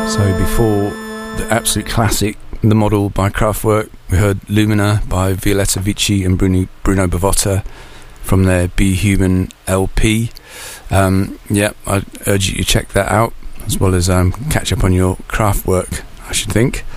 So before the absolute classic The Model by Kraftwerk, we heard Lumina by Violetta Vici and Bruno Bavotta from their Be Human LP. I urge you to check that out, as well as catch up on your Kraftwerk, I should think.